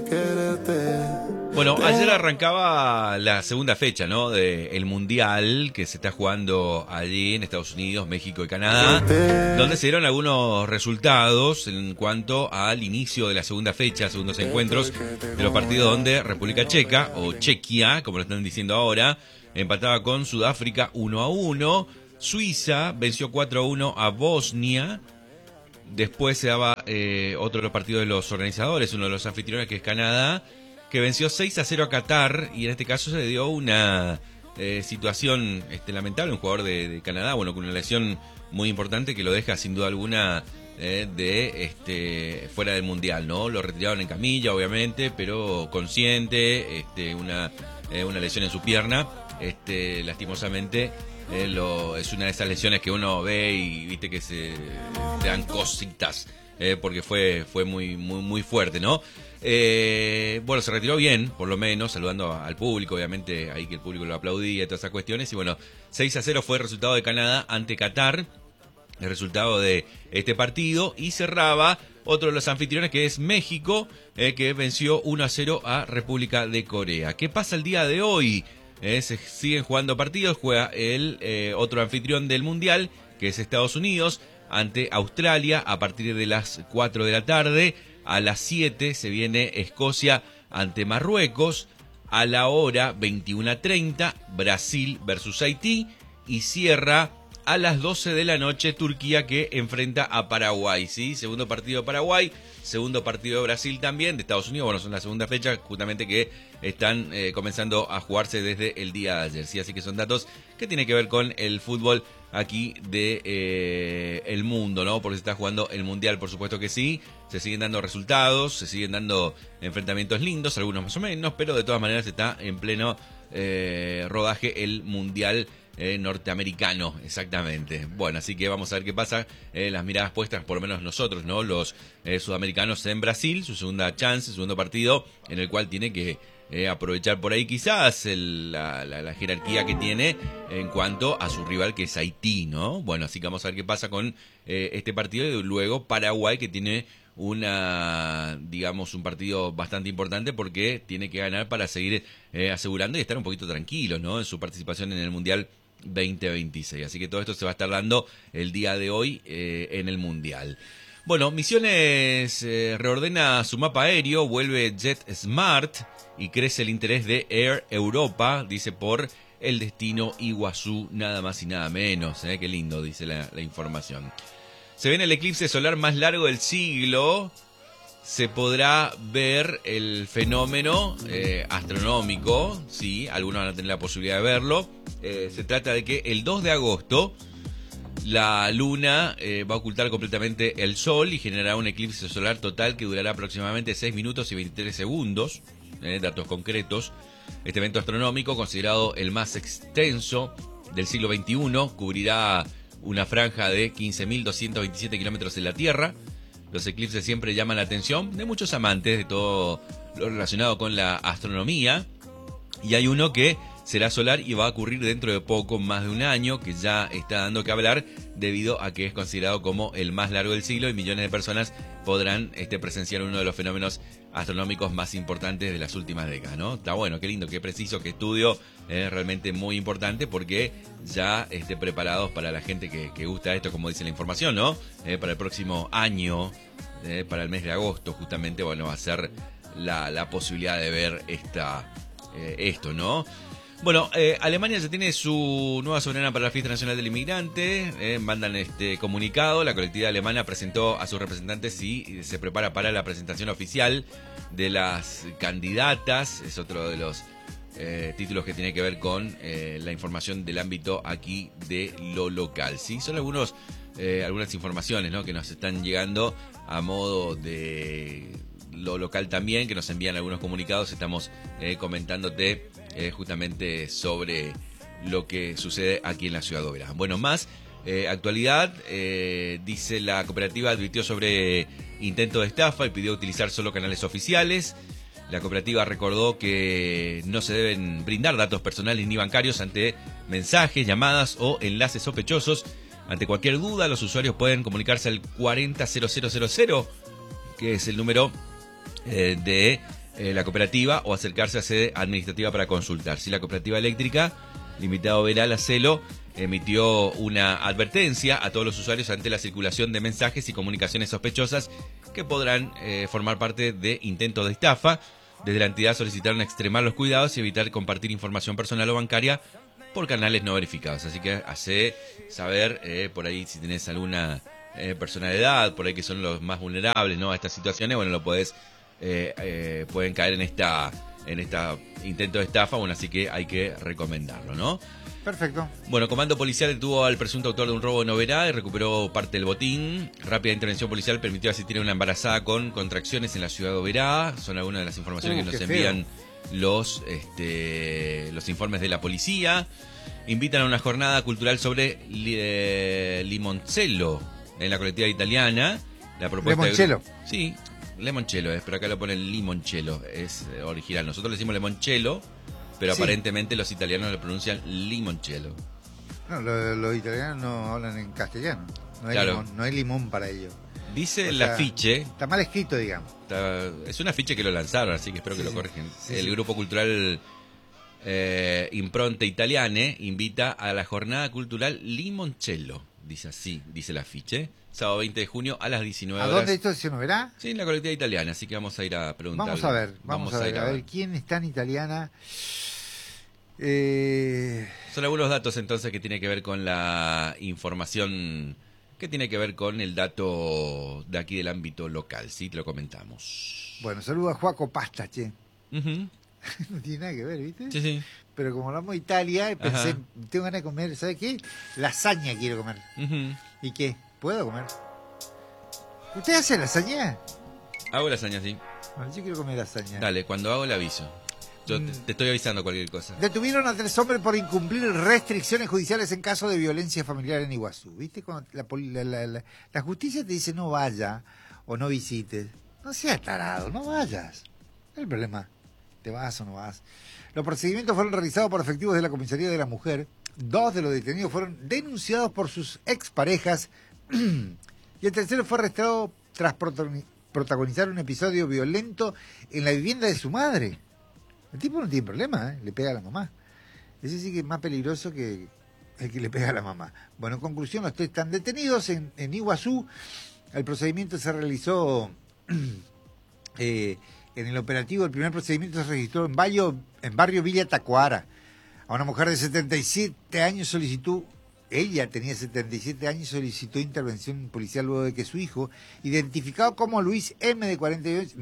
Bueno, ayer arrancaba la segunda fecha, ¿no? Del Mundial que se está jugando allí en Estados Unidos, México y Canadá, donde se dieron algunos resultados en cuanto al inicio de la segunda fecha, segundos encuentros de los partidos donde República Checa, o Chequia, como lo están diciendo ahora, empataba con Sudáfrica 1-1, Suiza venció 4-1 a Bosnia. Después se daba otro de los partidos de los organizadores, uno de los anfitriones que es Canadá, que venció 6-0 a Qatar, y en este caso se le dio una situación lamentable, un jugador de Canadá, bueno, con una lesión muy importante que lo deja sin duda alguna fuera del Mundial, ¿no? Lo retiraron en camilla, obviamente, pero consciente, una lesión en su pierna, lastimosamente. Es una de esas lesiones que uno ve y viste que te dan cositas, porque fue muy fuerte, ¿no? Bueno, se retiró bien, por lo menos, saludando al público, obviamente, ahí que el público lo aplaudía y todas esas cuestiones. Y bueno, 6-0 fue el resultado de Canadá ante Qatar, el resultado de este partido, y cerraba otro de los anfitriones que es México, que venció 1-0 a República de Corea. ¿Qué pasa el día de hoy? Se siguen jugando partidos, juega el otro anfitrión del Mundial, que es Estados Unidos, ante Australia a partir de las 4 de la tarde. A las 7 se viene Escocia ante Marruecos. A la hora 21:30, Brasil versus Haití. Y cierra a las 12 de la noche Turquía, que enfrenta a Paraguay, ¿sí? Segundo partido de Paraguay, segundo partido de Brasil también, de Estados Unidos. Bueno, son la segunda fecha justamente que están comenzando a jugarse desde el día de ayer, ¿sí? Así que son datos que tienen que ver con el fútbol aquí de el mundo, ¿no? Porque se está jugando el Mundial, por supuesto que sí. Se siguen dando resultados, se siguen dando enfrentamientos lindos, algunos más o menos, pero de todas maneras está en pleno rodaje el Mundial norteamericano, exactamente. Bueno, así que vamos a ver qué pasa. Las miradas puestas, por lo menos nosotros, ¿no? Los sudamericanos en Brasil, su segunda chance, su segundo partido, en el cual tiene que aprovechar por ahí quizás la jerarquía que tiene en cuanto a su rival, que es Haití, ¿no? Bueno, así que vamos a ver qué pasa con este partido. Y luego Paraguay, que tiene un partido bastante importante, porque tiene que ganar para seguir asegurando y estar un poquito tranquilo, ¿no? En su participación en el Mundial 2026. Así que todo esto se va a estar dando el día de hoy en el Mundial. Bueno, Misiones reordena su mapa aéreo, vuelve JetSmart y crece el interés de Air Europa, dice, por el destino Iguazú, nada más y nada menos. Qué lindo, dice la información. Se viene el eclipse solar más largo del siglo. Se podrá ver el fenómeno astronómico, sí, algunos van a tener la posibilidad de verlo. Se trata de que el 2 de agosto la luna va a ocultar completamente el sol y generará un eclipse solar total que durará aproximadamente 6 minutos y 23 segundos. Datos concretos. Este evento astronómico, considerado el más extenso del siglo XXI, cubrirá una franja de 15.227 kilómetros de la Tierra. Los eclipses siempre llaman la atención de muchos amantes de todo lo relacionado con la astronomía. Y hay uno que será solar y va a ocurrir dentro de poco, más de un año, que ya está dando que hablar debido a que es considerado como el más largo del siglo, y millones de personas podrán presenciar uno de los fenómenos astronómicos más importantes de las últimas décadas, ¿no? Está bueno, qué lindo, qué preciso, qué estudio, realmente muy importante, porque ya preparados para la gente que gusta esto, como dice la información, ¿no? Para el próximo año, para el mes de agosto, justamente, bueno, va a ser la posibilidad de ver esto, ¿no? Bueno, Alemania ya tiene su nueva soberana para la Fiesta Nacional del Inmigrante. Mandan este comunicado. La colectividad alemana presentó a sus representantes y se prepara para la presentación oficial de las candidatas. Es otro de los títulos que tiene que ver con la información del ámbito aquí de lo local. Sí, son algunas informaciones, ¿no?, que nos están llegando a modo de lo local también, que nos envían algunos comunicados. Estamos comentándote justamente sobre lo que sucede aquí en la ciudad de Oberá. Bueno, más actualidad, dice la cooperativa advirtió sobre intento de estafa y pidió utilizar solo canales oficiales. La cooperativa recordó que no se deben brindar datos personales ni bancarios ante mensajes, llamadas o enlaces sospechosos. Ante cualquier duda, los usuarios pueden comunicarse al 400000, que es el número de la cooperativa o acercarse a sede administrativa para consultar. Si la cooperativa eléctrica, limitado Veral Acelo, emitió una advertencia a todos los usuarios ante la circulación de mensajes y comunicaciones sospechosas que podrán formar parte de intentos de estafa. Desde la entidad solicitaron extremar los cuidados y evitar compartir información personal o bancaria por canales no verificados. Así que hace saber por ahí si tenés alguna persona de edad, por ahí que son los más vulnerables, ¿no?, a estas situaciones. Bueno, lo podés, pueden caer en esta intento de estafa. Bueno, así que hay que recomendarlo, ¿no? Perfecto. Bueno, comando policial detuvo al presunto autor de un robo en Oberá y recuperó parte del botín. Rápida intervención policial permitió asistir a una embarazada con contracciones en la ciudad de Oberá. Son algunas de las informaciones que nos envían los informes de la policía. Invitan a una jornada cultural sobre limoncello en la colectiva italiana. La propuesta ¿Limoncello? Sí, limoncello es, pero acá lo ponen limoncello, es original. Nosotros le decimos limoncello, pero sí, aparentemente los italianos lo pronuncian limoncello. No, los italianos no hablan en castellano. No hay, claro, limón, no hay limón para ellos. Dice el afiche. Está mal escrito, digamos. Es un afiche que lo lanzaron, así que espero que lo corrigen. El grupo cultural Impronte Italiane invita a la jornada cultural Limoncello. Dice así, dice el afiche. Sábado 20 de junio a las 19 horas. ¿A dónde esto se nos verá? Sí, en la colectiva italiana, así que vamos a ir a preguntar. Vamos a ver, a ver quién está en italiana. Son algunos datos entonces que tiene que ver con la información, que tiene que ver con el dato de aquí del ámbito local, sí, te lo comentamos. Bueno, saludo a Joaco Pasta, che. Uh-huh. No tiene nada que ver, ¿viste? Sí, sí. Pero como hablamos de Italia, pensé, tengo ganas de comer, ¿sabes qué? Lasaña quiero comer. Uh-huh. ¿Y qué? ¿Puedo comer? ¿Usted hace lasaña? Hago lasaña, sí. Bueno, yo quiero comer lasaña. Dale, cuando hago le aviso. Yo te estoy avisando cualquier cosa. Detuvieron a 3 hombres por incumplir restricciones judiciales en caso de violencia familiar en Iguazú. ¿Viste? Cuando la justicia te dice no vaya o no visites. No seas tarado, no vayas. ¿Cuál es el problema? ¿Te vas o no vas? Los procedimientos fueron realizados por efectivos de la Comisaría de la Mujer. 2 de los detenidos fueron denunciados por sus exparejas y el tercero fue arrestado tras protagonizar un episodio violento en la vivienda de su madre. El tipo no tiene problema, le pega a la mamá. Ese sí que es más peligroso que el que le pega a la mamá. Bueno, en conclusión, los 3 están detenidos en Iguazú. El procedimiento se realizó en el operativo. El primer procedimiento se registró en barrio Villa Tacuara. A una mujer de 77 años ella tenía 77 años y solicitó intervención policial luego de que su hijo, identificado como Luis M. de 42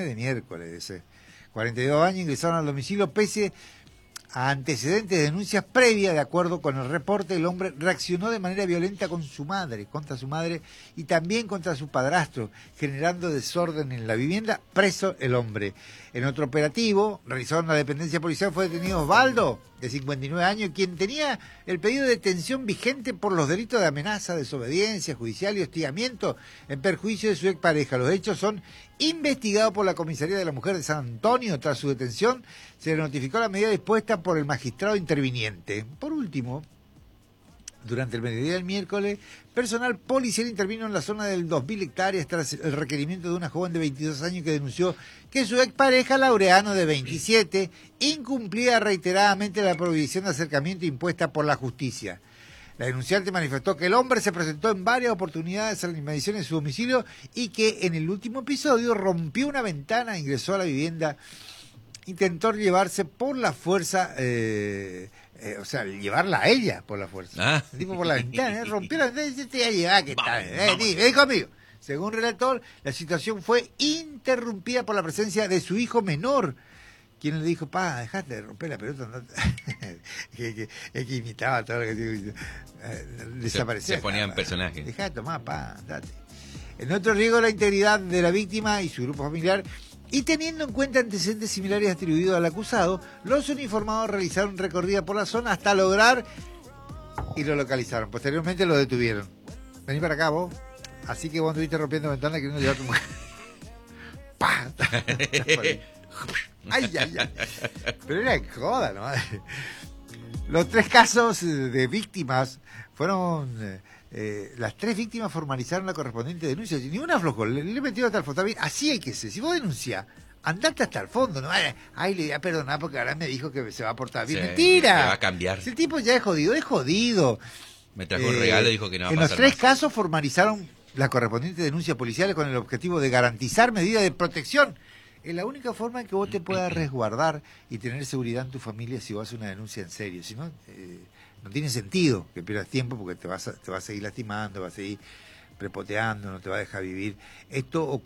años, ingresaron al domicilio pese a antecedentes de denuncias previas. De acuerdo con el reporte, el hombre reaccionó de manera violenta contra su madre y también contra su padrastro, generando desorden en la vivienda. Preso el hombre. En otro operativo, realizado en la dependencia policial, fue detenido Osvaldo, de 59 años, quien tenía el pedido de detención vigente por los delitos de amenaza, desobediencia judicial y hostigamiento en perjuicio de su expareja. Los hechos son investigados por la Comisaría de la Mujer de San Antonio. Tras su detención, se le notificó la medida dispuesta por el magistrado interviniente. Por último, durante el mediodía del miércoles, personal policial intervino en la zona del 2.000 hectáreas tras el requerimiento de una joven de 22 años que denunció que su expareja, Laureano, de 27, incumplía reiteradamente la prohibición de acercamiento impuesta por la justicia. La denunciante manifestó que el hombre se presentó en varias oportunidades a la inmediación de su domicilio y que en el último episodio rompió una ventana, ingresó a la vivienda, intentó llevarse por la fuerza, llevarla a ella por la fuerza. El tipo por la ventana, rompió la ventana y dice, ¿qué tal? Ven conmigo. Según relator, la situación fue interrumpida por la presencia de su hijo menor, quien le dijo, dejate de romper la pelota. No. que imitaba todo lo que desaparecía. Se ponía en personaje. Dejá de tomar, date. En otro riesgo, la integridad de la víctima y su grupo familiar. Y teniendo en cuenta antecedentes similares atribuidos al acusado, los uniformados realizaron recorrida por la zona hasta lograr y lo localizaron. Posteriormente lo detuvieron. Vení para acá vos. Así que vos anduviste rompiendo ventanas queriendo llevar a tu mujer. ¡Pah! ¡Ay! Pero era joda, ¿no? Los 3 casos de víctimas fueron... las 3 víctimas formalizaron la correspondiente denuncia. Ni una aflojó, le metieron hasta el fondo. Así hay que ser. Si vos denunciás, andate hasta el fondo, ¿no? Ay, le voy a perdonar porque ahora me dijo que se va a portar bien. Sí, ¡Mentira! que va a cambiar. Si el tipo ya es jodido, es jodido. Me trajo un regalo y dijo que no va a En pasar los 3 más. casos formalizaron las correspondientes denuncias policiales con el objetivo de garantizar medidas de protección. Es la única forma en que vos te puedas resguardar y tener seguridad en tu familia si vos haces una denuncia en serio. Si no, no tiene sentido que pierdas tiempo porque te vas a seguir lastimando, vas a seguir prepoteando, no te va a dejar vivir. Esto ocurre